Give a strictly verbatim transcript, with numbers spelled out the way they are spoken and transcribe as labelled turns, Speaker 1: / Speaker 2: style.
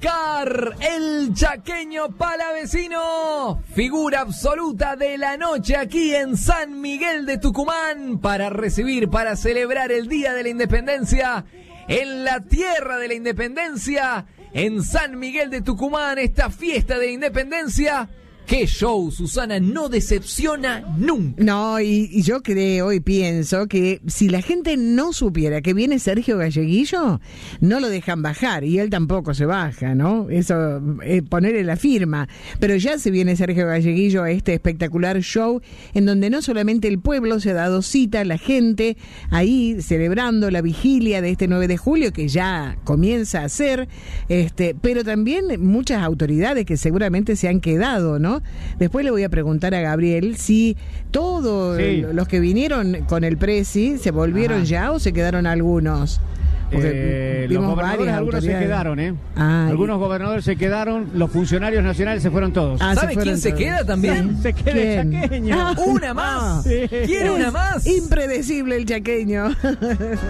Speaker 1: Oscar, el chaqueño palavecino, figura absoluta de la noche aquí en San Miguel de Tucumán para recibir, para celebrar el Día de la Independencia en la tierra de la Independencia, en San Miguel de Tucumán, esta fiesta de Independencia. ¡Qué show, Susana! No decepciona nunca.
Speaker 2: No, y, y yo creo y pienso que si la gente no supiera que viene Sergio Galleguillo, no lo dejan bajar, y él tampoco se baja, ¿no? Eso, eh, ponerle la firma. Pero ya se viene Sergio Galleguillo a este espectacular show, en donde no solamente el pueblo se ha dado cita, la gente ahí celebrando la vigilia de este nueve de julio, que ya comienza a ser, este, pero también muchas autoridades que seguramente se han quedado, ¿no? Después le voy a preguntar a Gabriel si todos sí. los que vinieron con el Presi se volvieron Ajá. ya o se quedaron algunos.
Speaker 3: Eh, los gobernadores algunos se quedaron, ¿eh? Ay. Algunos gobernadores se quedaron, los funcionarios nacionales se fueron todos.
Speaker 1: Ah, ¿sabe quién todos? se queda también?
Speaker 3: Sí, se queda ¿Quién? el chaqueño.
Speaker 1: Ah, una más. Sí. ¿Quiere una más?
Speaker 2: Impredecible el chaqueño.